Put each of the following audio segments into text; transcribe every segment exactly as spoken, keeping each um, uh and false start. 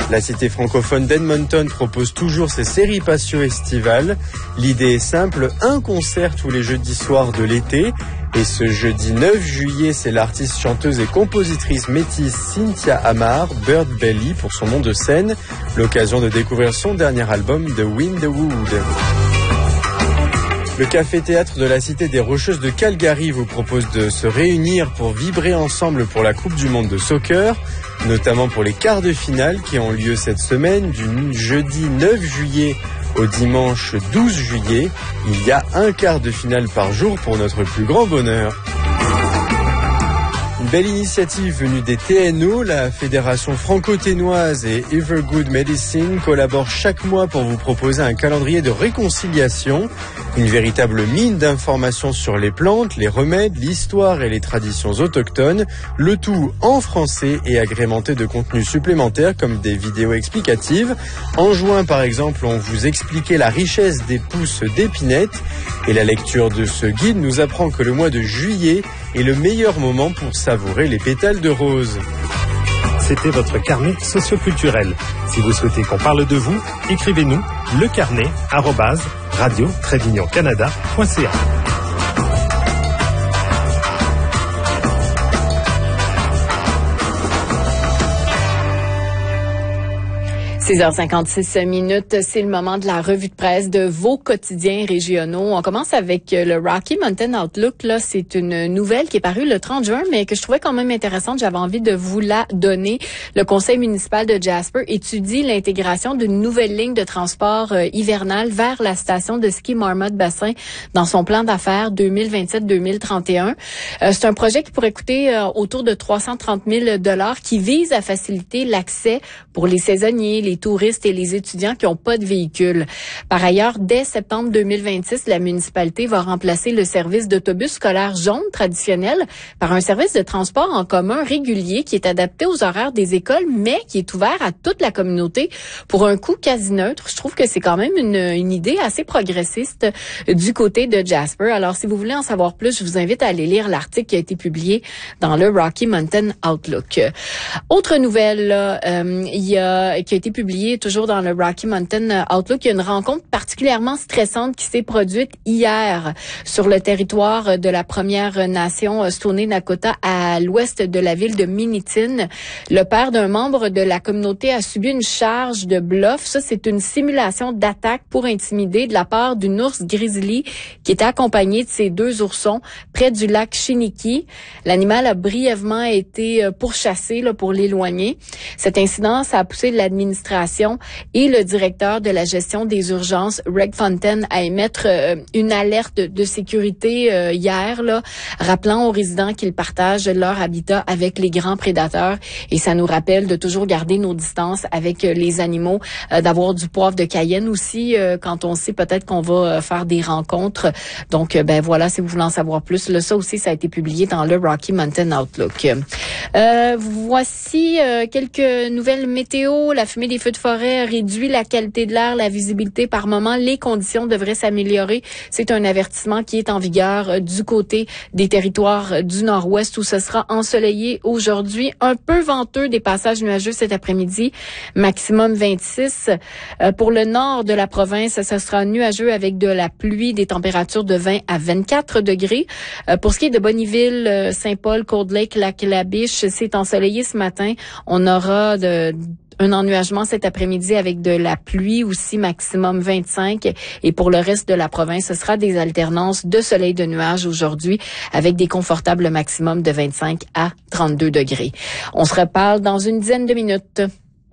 La cité francophone d'Edmonton propose toujours ses séries patio estivales. L'idée est simple, un concert tous les jeudis soirs de l'été. Et ce jeudi neuf juillet, c'est l'artiste, chanteuse et compositrice métisse Cynthia Amar, Bird Belly pour son nom de scène. L'occasion de découvrir son dernier album, The Wind the Wood. Le café-théâtre de la Cité des Rocheuses de Calgary vous propose de se réunir pour vibrer ensemble pour la Coupe du Monde de soccer, notamment pour les quarts de finale qui ont lieu cette semaine du jeudi neuf juillet au dimanche douze juillet. Il y a un quart de finale par jour pour notre plus grand bonheur. Une belle initiative venue des T N O, la Fédération franco-ténoise et Evergood Medicine collaborent chaque mois pour vous proposer un calendrier de réconciliation, une véritable mine d'informations sur les plantes, les remèdes, l'histoire et les traditions autochtones, le tout en français et agrémenté de contenus supplémentaires comme des vidéos explicatives. En juin, par exemple, on vous expliquait la richesse des pousses d'épinette et la lecture de ce guide nous apprend que le mois de juillet est le meilleur moment pour savourer les pétales de rose. C'était votre carnet socioculturel. Si vous souhaitez qu'on parle de vous, écrivez-nous lecarnet arobase radio tiret canada point c a. six heures cinquante-six minutes, c'est le moment de la revue de presse de vos quotidiens régionaux. On commence avec le Rocky Mountain Outlook. Là, c'est une nouvelle qui est parue le trente juin, mais que je trouvais quand même intéressante. J'avais envie de vous la donner. Le conseil municipal de Jasper étudie l'intégration d'une nouvelle ligne de transport euh, hivernal vers la station de ski Marmot-Bassin dans son plan d'affaires deux mille vingt-sept deux mille trente et un. Euh, c'est un projet qui pourrait coûter euh, autour de trois cent trente mille dollars qui vise à faciliter l'accès pour les saisonniers, les touristes et les étudiants qui n'ont pas de véhicule. Par ailleurs, dès septembre deux mille vingt-six, la municipalité va remplacer le service d'autobus scolaire jaune traditionnel par un service de transport en commun régulier qui est adapté aux horaires des écoles, mais qui est ouvert à toute la communauté pour un coût quasi neutre. Je trouve que c'est quand même une, une idée assez progressiste du côté de Jasper. Alors, si vous voulez en savoir plus, je vous invite à aller lire l'article qui a été publié dans le Rocky Mountain Outlook. Autre nouvelle, là, euh, il y a, qui a été publiée toujours dans le Rocky Mountain Outlook, il y a une rencontre particulièrement stressante qui s'est produite hier sur le territoire de la Première Nation Stoney Nakoda à l'ouest de la ville de Minitin. Le père d'un membre de la communauté a subi une charge de bluff. Ça, c'est une simulation d'attaque pour intimider de la part d'une ours grizzly qui était accompagnée de ses deux oursons près du lac Chiniki. L'animal a brièvement été pourchassé là, pour l'éloigner. Cet incident, ça a poussé l'administration et le directeur de la gestion des urgences, Greg Fontaine, à émettre euh, une alerte de, de sécurité euh, hier, là, rappelant aux résidents qu'ils partagent leur habitat avec les grands prédateurs. Et ça nous rappelle de toujours garder nos distances avec euh, les animaux, euh, d'avoir du poivre de Cayenne aussi euh, quand on sait peut-être qu'on va euh, faire des rencontres. Donc, euh, ben voilà, si vous voulez en savoir plus, là, ça aussi, ça a été publié dans le Rocky Mountain Outlook. Euh, voici euh, quelques nouvelles météo. La fumée des feux de forêt réduit la qualité de l'air, la visibilité par moment. Les conditions devraient s'améliorer. C'est un avertissement qui est en vigueur euh, du côté des territoires euh, du nord-ouest où ce sera ensoleillé aujourd'hui. Un peu venteux, des passages nuageux cet après-midi. Maximum vingt-six. Euh, pour le nord de la province, ce sera nuageux avec de la pluie, des températures de vingt à vingt-quatre degrés. Euh, pour ce qui est de Bonnyville, euh, Saint-Paul, Cold Lake, Lac-La-Biche, c'est ensoleillé ce matin. On aura de un ennuagement cet après-midi avec de la pluie aussi, maximum vingt-cinq. Et pour le reste de la province, ce sera des alternances de soleil de nuages aujourd'hui avec des confortables maximums de vingt-cinq à trente-deux degrés. On se reparle dans une dizaine de minutes.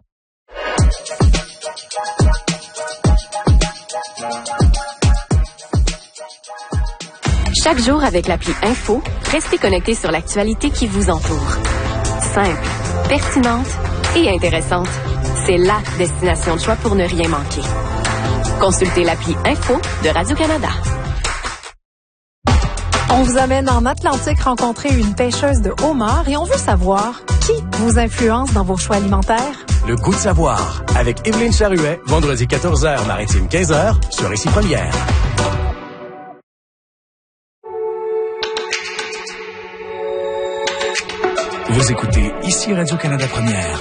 Chaque jour avec l'appli Info, restez connectés sur l'actualité qui vous entoure. Simple, pertinente et intéressante. C'est la destination de choix pour ne rien manquer. Consultez l'appli Info de Radio-Canada. On vous amène en Atlantique rencontrer une pêcheuse de homard et on veut savoir qui vous influence dans vos choix alimentaires. Le goût de savoir avec Évelyne Charuet, vendredi quatorze heures, maritime quinze heures, sur Ici Première. Vous écoutez Ici Radio-Canada Première.